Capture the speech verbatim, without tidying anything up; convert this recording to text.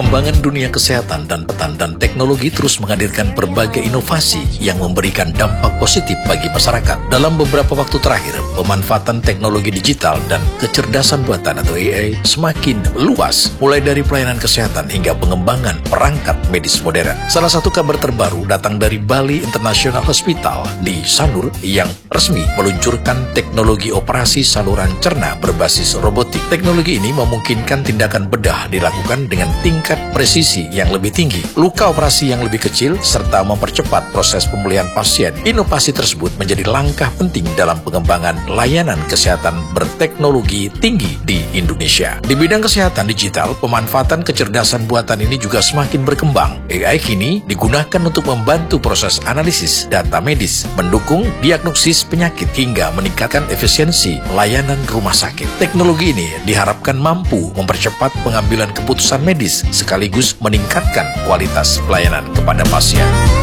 Perkembangan dunia kesehatan dan petan dan teknologi terus menghadirkan berbagai inovasi yang memberikan dampak positif bagi masyarakat. Dalam beberapa waktu terakhir, pemanfaatan teknologi digital dan kecerdasan buatan atau A I semakin luas, mulai dari pelayanan kesehatan hingga pengembangan perangkat medis modern. Salah satu kabar terbaru datang dari Bali International Hospital di Sanur yang resmi meluncurkan teknologi operasi saluran cerna berbasis robotik. Teknologi ini memungkinkan tindakan bedah dilakukan dengan tingkat presisi yang lebih tinggi, luka operasi yang lebih kecil, serta mempercepat proses pemulihan pasien. Inovasi tersebut menjadi langkah penting dalam pengembangan layanan kesehatan berteknologi tinggi di Indonesia. Di bidang kesehatan digital, pemanfaatan kecerdasan buatan ini juga semakin berkembang. A I kini digunakan untuk membantu proses analisis data medis, mendukung diagnosis penyakit, hingga meningkatkan efisiensi layanan rumah sakit. Teknologi ini diharapkan mampu mempercepat pengambilan keputusan medis sekaligus meningkatkan kualitas pelayanan kepada pasien.